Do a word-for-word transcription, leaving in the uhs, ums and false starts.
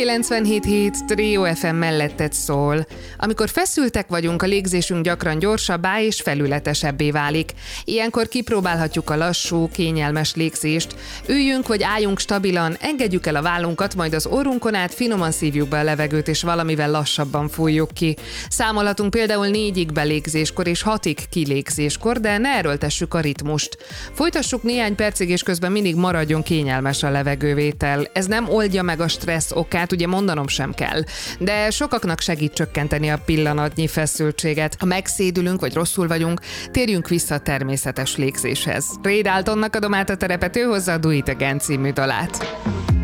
kilencvenhét hét Trio ef em melletted szól. Amikor feszültek vagyunk, a légzésünk gyakran gyorsabbá és felületesebbé válik. Ilyenkor kipróbálhatjuk a lassú, kényelmes légzést. Üljünk vagy álljunk stabilan, engedjük el a vállunkat, majd az orrunkon át finoman szívjuk be a levegőt, és valamivel lassabban fújjuk ki. Számolhatunk például négyig belégzéskor és hatig kilégzéskor, de ne erőltessük a ritmust. Folytassuk néhány percig, és közben mindig maradjon kényelmes a levegővétel. Ez nem oldja meg a stressz okát, ugye mondanom sem kell, de sokaknak segít csökkenteni a pillanatnyi feszültséget. Ha megszédülünk vagy rosszul vagyunk, térjünk vissza a természetes légzéshez. Ray Daltonnak adom át a terepet, ő hozza a Do It Again című dalát.